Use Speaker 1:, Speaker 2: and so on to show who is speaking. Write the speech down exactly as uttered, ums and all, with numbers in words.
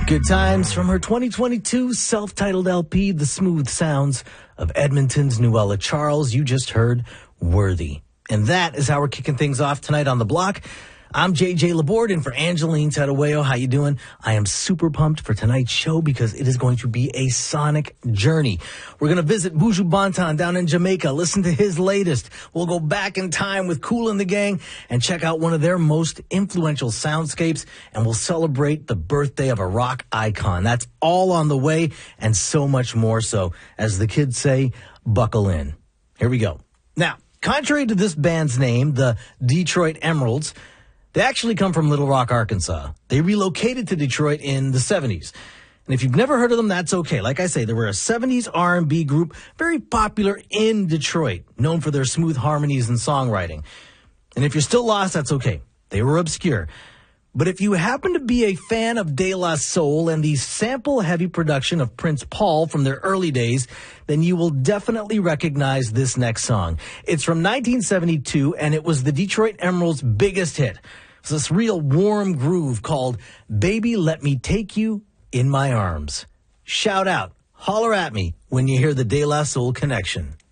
Speaker 1: Good times from her twenty twenty-two self-titled L P, The Smooth Sounds of Edmonton's Nuella Charles. You just heard Worthy. And that is how we're kicking things off tonight on The Block. I'm J J Laborde, and for Angeline Tadewayo, how you doing? I am super pumped for tonight's show because it is going to be a sonic journey. We're going to visit Buju Banton down in Jamaica, listen to his latest. We'll go back in time with Kool and the Gang and check out one of their most influential soundscapes, and we'll celebrate the birthday of a rock icon. That's all on the way and so much more. So, as the kids say, buckle in. Here we go. Now, contrary to this band's name, the Detroit Emeralds, they actually come from Little Rock, Arkansas. They relocated to Detroit in the seventies. And if you've never heard of them, that's okay. Like I say, they were a seventies R and B group, very popular in Detroit, known for their smooth harmonies and songwriting. And if you're still lost, that's okay. They were obscure. But if you happen to be a fan of De La Soul and the sample-heavy production of Prince Paul from their early days, then you will definitely recognize this next song. It's from nineteen seventy-two, and it was the Detroit Emeralds' biggest hit. It's this real warm groove called Baby Let Me Take You in My Arms. Shout out, holler at me when you hear the De La Soul connection.